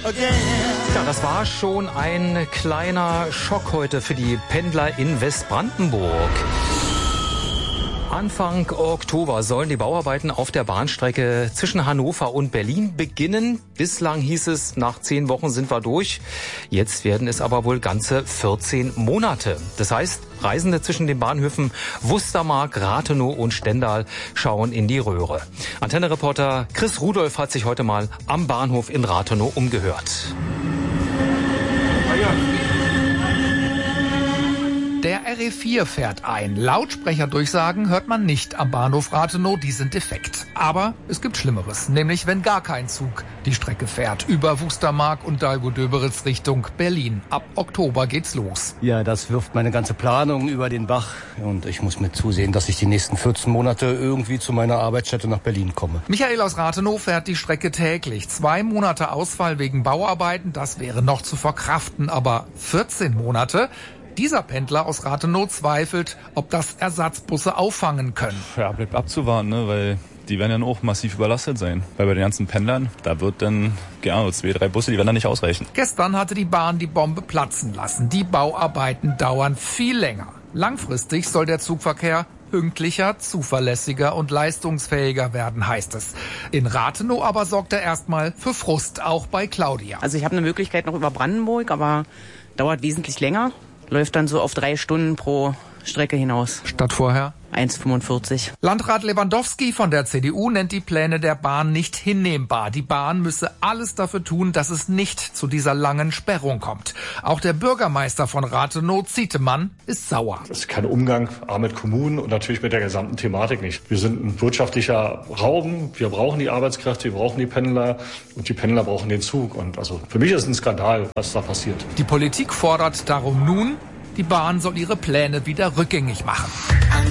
Ja, das war schon ein kleiner Schock heute für die Pendler in Westbrandenburg. Anfang Oktober sollen die Bauarbeiten auf der Bahnstrecke zwischen Hannover und Berlin beginnen. Bislang hieß es, nach 10 Wochen sind wir durch. Jetzt werden es aber wohl ganze 14 Monate. Das heißt, Reisende zwischen den Bahnhöfen Wustermark, Rathenow und Stendal schauen in die Röhre. Antenne-Reporter Chris Rudolph hat sich heute mal am Bahnhof in Rathenow umgehört. Der RE4 fährt ein. Lautsprecherdurchsagen hört man nicht am Bahnhof Rathenow, die sind defekt. Aber es gibt Schlimmeres, nämlich wenn gar kein Zug die Strecke fährt. Über Wustermark und Dahlgow-Döberitz Richtung Berlin. Ab Oktober geht's los. Ja, das wirft meine ganze Planung über den Bach. Und ich muss mir zusehen, dass ich die nächsten 14 Monate irgendwie zu meiner Arbeitsstätte nach Berlin komme. Michael aus Rathenow fährt die Strecke täglich. 2 Monate Ausfall wegen Bauarbeiten, das wäre noch zu verkraften. Aber 14 Monate? Dieser Pendler aus Rathenow zweifelt, ob das Ersatzbusse auffangen können. Ja, bleibt abzuwarten, ne, weil die werden dann auch massiv überlastet sein. Weil bei den ganzen Pendlern, da wird dann, 2, 3 Busse, die werden dann nicht ausreichen. Gestern hatte die Bahn die Bombe platzen lassen. Die Bauarbeiten dauern viel länger. Langfristig soll der Zugverkehr pünktlicher, zuverlässiger und leistungsfähiger werden, heißt es. In Rathenow aber sorgt er erstmal für Frust, auch bei Claudia. Also ich habe eine Möglichkeit noch über Brandenburg, aber dauert wesentlich länger. Läuft dann so auf 3 Stunden pro Strecke hinaus. Statt vorher? 1,45. Landrat Lewandowski von der CDU nennt die Pläne der Bahn nicht hinnehmbar. Die Bahn müsse alles dafür tun, dass es nicht zu dieser langen Sperrung kommt. Auch der Bürgermeister von Rathenow, Zietemann, ist sauer. Das ist kein Umgang mit Kommunen und natürlich mit der gesamten Thematik nicht. Wir sind ein wirtschaftlicher Raum, wir brauchen die Arbeitskräfte, wir brauchen die Pendler und die Pendler brauchen den Zug. Und also für mich ist es ein Skandal, was da passiert. Die Politik fordert darum nun, die Bahn soll ihre Pläne wieder rückgängig machen.